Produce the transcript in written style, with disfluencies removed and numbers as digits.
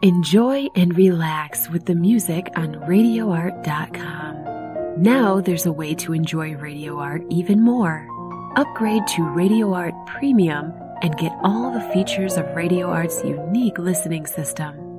Enjoy and relax with the music on RadioArt.com. Now there's a way to enjoy Radio Art even more. Upgrade to Radio Art Premium and get all the features of Radio Art's unique listening system.